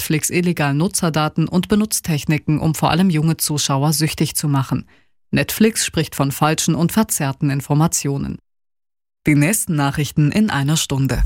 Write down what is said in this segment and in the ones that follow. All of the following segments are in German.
Netflix illegal Nutzerdaten und benutzt Techniken, um vor allem junge Zuschauer süchtig zu machen. Netflix spricht von falschen und verzerrten Informationen. Die nächsten Nachrichten in einer Stunde.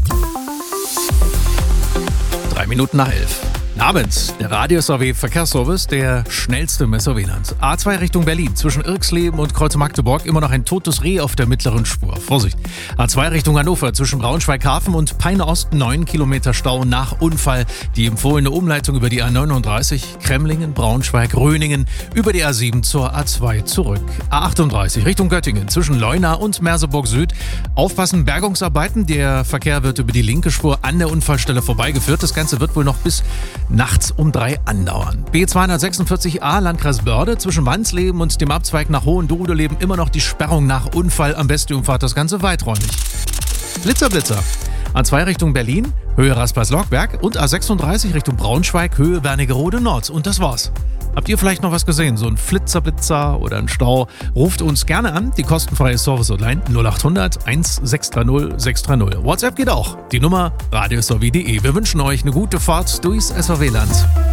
11:03. Abends, der Radio-SAW Verkehrsservice, der schnellste im SRW-Land. A2 Richtung Berlin, zwischen Irxleben und Kreuz Magdeburg, immer noch ein totes Reh auf der mittleren Spur. Vorsicht. A2 Richtung Hannover, zwischen Braunschweig-Hafen und Peine Ost, 9 Kilometer Stau nach Unfall. Die empfohlene Umleitung über die A39, Kremlingen, Braunschweig, Röningen, über die A7 zur A2 zurück. A38 Richtung Göttingen, zwischen Leuna und Merseburg Süd. Aufpassen, Bergungsarbeiten, der Verkehr wird über die linke Spur an der Unfallstelle vorbeigeführt. Das Ganze wird wohl noch bis nachts um 3 andauern. B246a Landkreis Börde, zwischen Wansleben und dem Abzweig nach Hohendodeleben immer noch die Sperrung nach Unfall. Am besten umfahrt das Ganze weiträumig. Blitzer. A2 Richtung Berlin, Höhe Rasperslockberg und A36 Richtung Braunschweig, Höhe Wernigerode Nord. Und das war's. Habt ihr vielleicht noch was gesehen? So ein Blitzer oder ein Stau? Ruft uns gerne an. Die kostenfreie Service-Hotline 0800 1630 630. WhatsApp geht auch. Die Nummer radiosrw.de. Wir wünschen euch eine gute Fahrt durchs SRW-Land.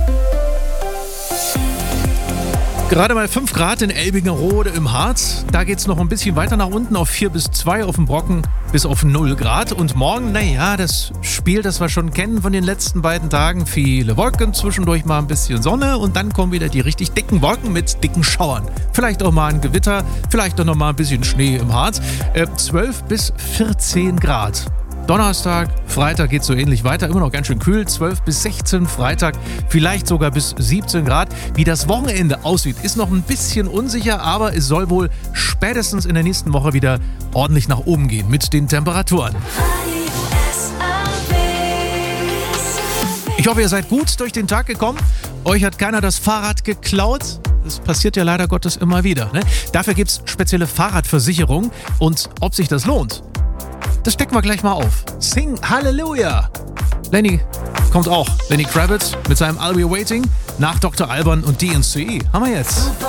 Gerade mal 5 Grad in Elbingerode im Harz. Da geht's noch ein bisschen weiter nach unten auf 4 bis 2 auf dem Brocken bis auf 0 Grad. Und morgen, das Spiel, das wir schon kennen von den letzten beiden Tagen. Viele Wolken, zwischendurch mal ein bisschen Sonne und dann kommen wieder die richtig dicken Wolken mit dicken Schauern. Vielleicht auch mal ein Gewitter, vielleicht auch noch mal ein bisschen Schnee im Harz. 12 bis 14 Grad. Donnerstag, Freitag geht so ähnlich weiter, immer noch ganz schön kühl, 12 bis 16 Freitag, vielleicht sogar bis 17 Grad. Wie das Wochenende aussieht, ist noch ein bisschen unsicher, aber es soll wohl spätestens in der nächsten Woche wieder ordentlich nach oben gehen mit den Temperaturen. Ich hoffe, ihr seid gut durch den Tag gekommen. Euch hat keiner das Fahrrad geklaut. Das passiert ja leider Gottes immer wieder. Ne? Dafür gibt es spezielle Fahrradversicherungen und ob sich das lohnt, das stecken wir gleich mal auf. Sing Hallelujah! Lenny kommt auch. Lenny Kravitz mit seinem I'll Be Waiting nach Dr. Alban und DNCE. Haben wir jetzt.